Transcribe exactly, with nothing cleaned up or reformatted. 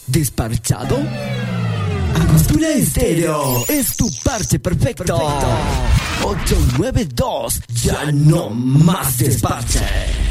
¿Desparchado? Angostura Estéreo es tu parche perfecto. perfecto. ocho nueve dos, ya no más desparche.